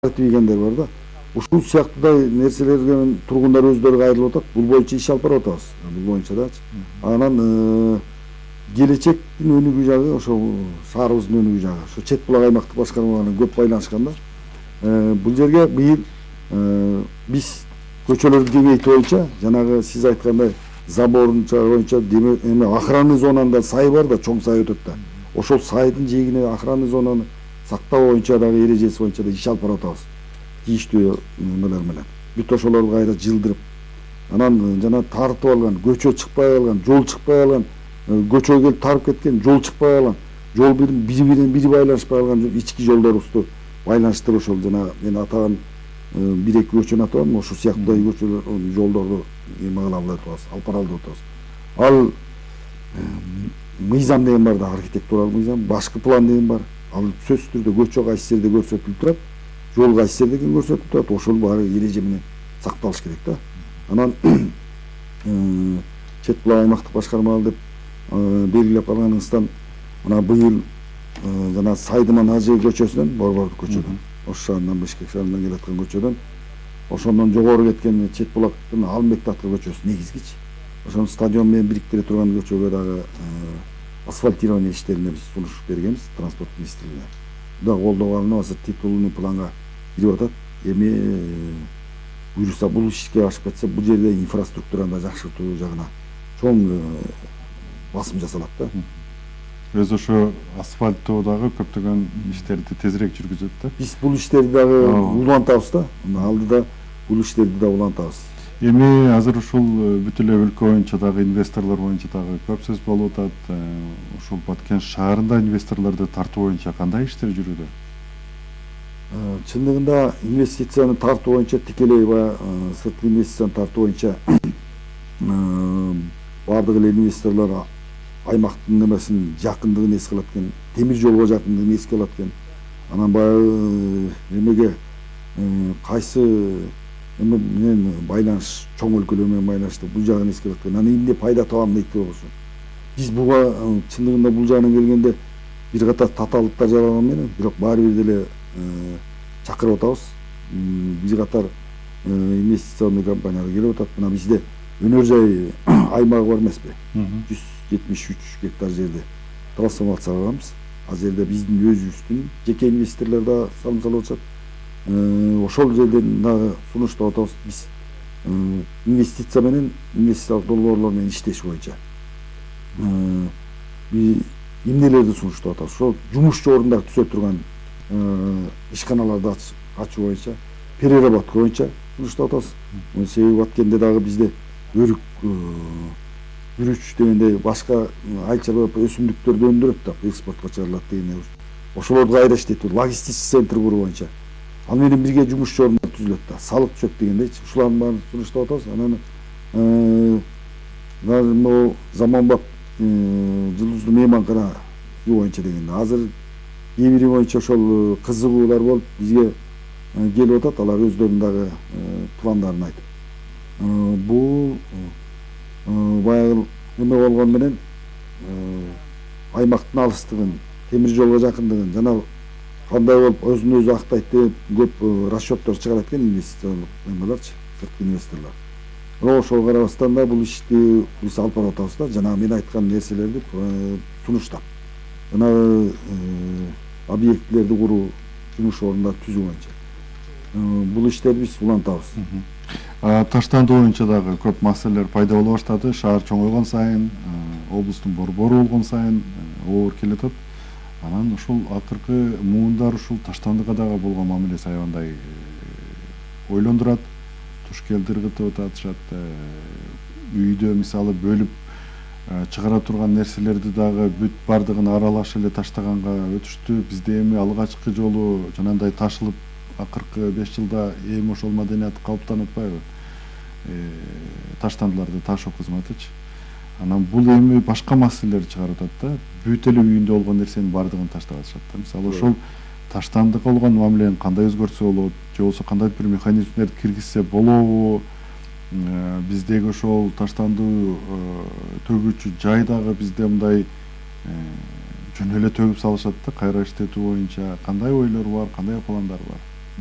дегендер бар да. Ушул сыяктуу нерселерге тургундар өздөрү кайрылып атат. Бул боюнча иш алып барып атабыз. Бул боюнча дачы. Анан келечектин өнүгүү жагы ошол шаарыбыздын өнүгүү жагы. Ошо Чет булак аймактык башкарма менен көп байланышкан да. Бул жерге быйыл биз көчөлөрдү кеңейтүү боюнча жанагы сиз айткандай заборун боюнча эме охранный зонанда сай бар да, чоң сай өтөт да. Ошол сайдын жээгине охранный зонаны сактоо боюнча дагы эрежеси боюнча да иш алып барып атабыз. Тийиштүү эмелер менен. Бүт ошолорду кайра жылдырып, анан жана тартып алган, көчө чыкпай калган, жол чыкпай калган, көчөгө келип тарып кеткен, жол чыкпай калган, жол бири менен бири байланышпай калган ички жолдорубузду байланыштырып ошол жана мен атаган бир эки көчөнү атабам, ошол сыяктуу көчөлөр, жолдорду эме кыла алабыз, алып бара алып атабыз. Ал мыйзам деген бар да, архитектуралык мыйзам, башкы план деген бар. Ал сөзсүз түрдө көчө кайсы жерде көрсөтүлүп турат, жол кайсы жерде көрсөтүлүп турат, ошол баары эреже менен сакталыш керек да. Анан Чет булак аймактык башкармалар деп белгилеп алганыңыздан мына быйыл жана Сайдыман Ажы көчөсүнөн, Борбордук көчөдөн, Ош шаарынан Бишкек шаарынан келаткан көчөдөн, ошондон жогору кеткен Чет булактын Алымбек Таткыр көчөсү негизгичи. Ошону стадион менен бириктире турган көчөгө дагы асфальтирование иштерине биз сунуш бергенбиз транспорт министрлигине. Да колдоо алынып азыр титулный планга кирип атат. Эми буюрса бул ишке ашып кетсе, бул жерде инфраструктураны жакшыртуу жагына чоң басым жасалат да. Өз ошо асфальттоо дагы көптөгөн иштерди тезирээк жүргүзөт да. Биз бул иштерди дагы улантабыз да. Алдыда бул иштерди да улантабыз. Эми азыр ушул бүт эле өлкө боюнча дагы инвесторлор боюнча дагы көп сөз болуп атат. Ушул Баткен шаарында инвесторлорду тартуу боюнча кандай иштер жүрүүдө? Чындыгында инвестицияны тартуу боюнча тикелей сырткы инвестицияны тартуу боюнча бардык эле инвесторлор аймактын немесин жакындыгын эске алат экен, темир жолго жакындыгын эске алат экен. Анан баягы эмеге кайсы эме менен байланыш, чоң өлкөлөр менен байланыштуу бул жагын эске алат экен. Анан эмне пайда табам дейт болсо. Биз буга чындыгында бул жагынан келгенде бир катар татаалдыктар жаралган менен, бирок баары бир деле чакырып атабыз. Бир катар инвестиционный компаниялар келип атат. Мына бизде өнөр жай аймагы бар эмеспи? 173 гектар жерде трансформация кылганбыз. Ал жерде биздин өзүбүздүн жеке инвесторлор да салым салып атышат. Ошол жерден дагы сунуштап атабыз биз инвестиция менен, инвестициялык долбоорлор менен иштеш боюнча. Эмнелерди сунуштап атабыз? Ошол жумушчу орундар түзө турган ишканаларды ачуу боюнча, переработка боюнча сунуштап атабыз. Себеби Баткенде дагы бизде өрүк, үрүч дегендей башка айчалып өсүмдүктөрдү өндүрөт да, экспортко чыгарылат деген. Ошолорду кайра иштетүү, логистический центр куруу боюнча. Ал менен бирге жумушчу орундар түзүлөт да, салык түшөт дегендейчи. Ушулардын баарын сунуштап атабыз. Анан могу заманбап жылдыздуу мейманкана боюнча дегенде азыр кээ бири боюнча ошол кызыгуулар болуп бизге келип атат. Алар өздөрүнүн дагы пландарын айтып. Бул баягы эме болгон менен аймактын алыстыгын, темир жолго жакындыгын жана кандай болуп өзүн өзү актайт деп көп расчеттор чыгарат экен инвестициялык эмелерчи, сырткы инвесторлор. Ошого карабастан да бул ишти биз алып барып атабыз да, жана мен айткан нерселерди сунуштап. Жана объектилерди куруу, жумуш орундар түзүү боюнча. Бул иштерди биз улантабыз. Таштандуу боюнча дагы көп маселелер пайда боло баштады. Шаар чоңойгон сайын, облустун борбору болгон сайын оор келатат. Анан ушул акыркы муундар ушул таштандыга дагы болгон мамилеси аябандай ойлондурат. Тушкелди ыргытып атышат. Үйдө мисалы бөлүп чыгара турган нерселерди дагы бүт бардыгын аралаш эле таштаганга өтүштү. Бизде эми алгачкы жолу жанагындай ташылып акыркы 5 жылда эми ошол маданият калыптанып атпайбы? Таштандыларды ташоо кызматычы. Анан бул эми башка маселелер чыгарып атат да. Бүт эле үйүндө болгон нерсенин бардыгын таштап атышат да. Мисалы ошол таштандыга болгон мамилени кандай өзгөртсө болот, же болбосо кандай бир механизмдерди киргизсе болобу? Биздеги ошол таштандуу төгүүчү жай дагы бизде мындай жөн эле төгүп салышат да, кайра иштетүү боюнча кандай ойлор бар, кандай пландар бар?